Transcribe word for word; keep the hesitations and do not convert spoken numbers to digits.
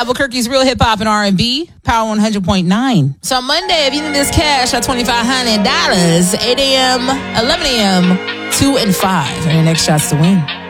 Albuquerque's real hip hop and R and B, Power one hundred point nine. So on Monday, if you need this cash at twenty-five hundred dollars, eight a.m., eleven a.m., two and five are your next shots to win.